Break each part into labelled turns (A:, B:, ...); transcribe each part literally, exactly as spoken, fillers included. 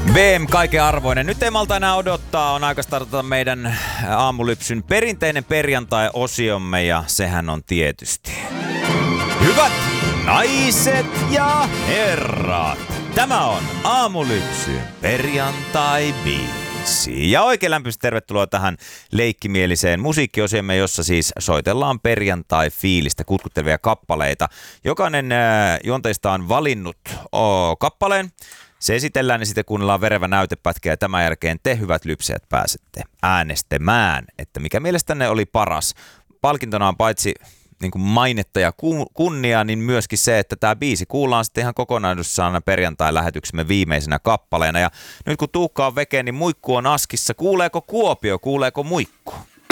A: V M kaiken arvoinen. Nyt ei malta enää odottaa. On aika startata meidän aamulypsyn perinteinen perjantai-osiomme ja sehän on tietysti hyvät naiset ja herrat. Tämä on aamulypsyn perjantai-biisi. Ja oikein lämpöisesti tervetuloa tähän leikkimieliseen musiikkiosiomme, jossa siis soitellaan perjantai-fiilistä kutkuttelevia kappaleita. Jokainen äh, juonteista on valinnut oh, kappaleen. Se esitellään ja sitten kuunnellaan verevä näytepätkä ja tämän jälkeen te hyvät lypsäjät pääsette äänestämään, että mikä mielestänne oli paras. Palkintona on paitsi niin kuin mainetta ja kunnia, niin myöskin se, että tämä biisi kuullaan sitten ihan kokonaisuudessaan perjantai-lähetyksemme viimeisenä kappaleena. Ja nyt kun Tuukka on veke, niin muikku on askissa. Kuuleeko Kuopio, kuuleeko muikku?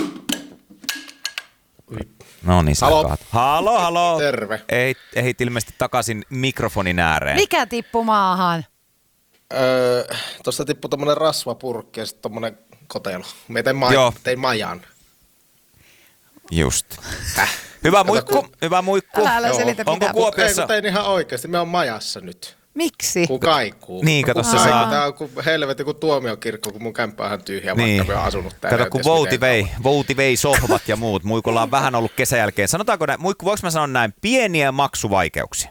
A: No niin, sä
B: halo.
A: Halo, halo.
B: Terve.
A: Ei, ehit ilmeisesti takaisin mikrofonin ääreen.
C: Mikä tippui maahan?
B: Öö, Tuosta tippui tommonen rasvapurkki ja sitten tommonen kotelo. Mä tein, ma- tein majan.
A: Just. Häh? Hyvä muikku,
B: kun...
A: hyvä muikku.
C: Älä, älä selitä,
A: onko Kuopiossa?
B: Ei, kun tein ihan oikeasti. Mä oon majassa nyt.
C: Miksi?
B: Kun kaikuu.
A: Niin, kato se saa.
B: Tää on kuin helvetti, kuin tuomiokirkko, kun mun kämppä on ihan tyhjä,
A: niin.
B: Vaikka mä oon asunut täällä.
A: Kato, kun vouti vei, vouti vei sohvat ja muut. Muikulla on vähän ollut kesän jälkeen. Sanotaanko näin, muikku, voiko mä sanoa näin, pieniä maksuvaikeuksia?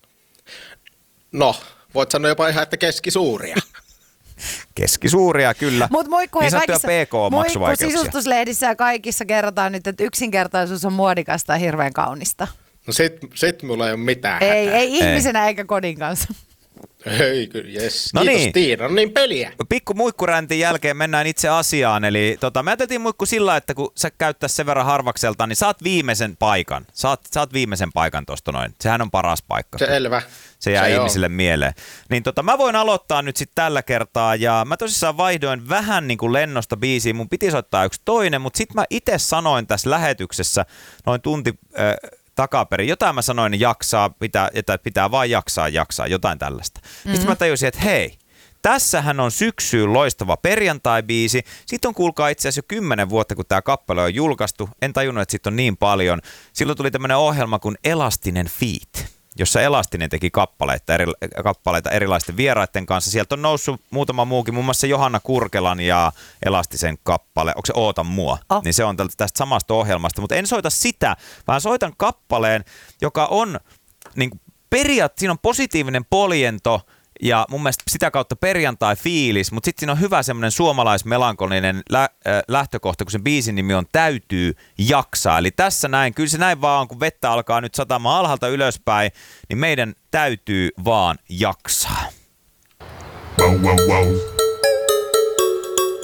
B: No, voit sanoa jopa ihan, että keskisuuria.
A: Keskisuuria, kyllä.
C: Mut muikku,
A: niin sanottuja P K-maksuvaikeuksia.
C: Muikku sisustuslehdissä ja kaikissa kerrotaan nyt, että yksinkertaisuus on muodikasta ja hirveän kaunista.
B: No sit, sit mulla ei ole mitään
C: Ei,
B: hätää.
C: ei ihmisenä ei. Eikä kodin kanssa.
B: Ei, kyllä, jes.
A: No
B: Kiitos
A: niin.
B: Tiina, no niin peliä.
A: Pikku muikkuräntin jälkeen mennään itse asiaan. Eli tota, me ajateltiin muikku sillä, että kun sä käyttäis sen verran harvakselta, niin saat viimeisen paikan. Saat, saat viimeisen paikan tosta noin. Sehän on paras paikka.
B: Selvä.
A: Se jää
B: se
A: ihmisille
B: on.
A: mieleen. Niin tota, mä voin aloittaa nyt sitten tällä kertaa ja mä tosissaan vaihdoin vähän niin kuin lennosta biisiin. Mun piti soittaa yksi toinen, mutta sitten mä itse sanoin tässä lähetyksessä noin tunti äh, takaperin. Jotain mä sanoin, jaksaa, pitää, että pitää vaan jaksaa, jaksaa, jotain tällaista. Mm-hmm. Sitten mä tajusin, että hei, tässähän on syksyyn loistava perjantai-biisi. Sitten on kuulkaa itse asiassa jo kymmenen vuotta, kun tämä kappale on julkaistu. En tajunnut, että sitten on niin paljon. Silloin tuli tämmöinen ohjelma kuin Elastinen Feat, jossa Elastinen teki kappaleita, eri, kappaleita erilaisten vieraiden kanssa. Sieltä on noussut muutama muukin, muun muassa Johanna Kurkelan ja Elastisen kappale. Onko se Oota mua? Oh. Niin se on tästä samasta ohjelmasta, mutta en soita sitä, vaan soitan kappaleen, joka on niin periaatteessa, siinä on positiivinen poljento ja mun mielestä sitä kautta perjantai-fiilis, mutta sitten siinä on hyvä semmoinen suomalaismelankolinen lä- äh, lähtökohta, kun sen biisin nimi on Täytyy jaksaa. Eli tässä näin, kyllä se näin vaan, kun vettä alkaa nyt satamaan alhaalta ylöspäin, niin meidän täytyy vaan jaksaa.
D: Wow, wow, wow.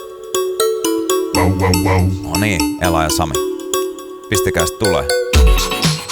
D: Wow, wow, wow.
A: No niin, Ela ja Sami. Pistäkää sitten tulee.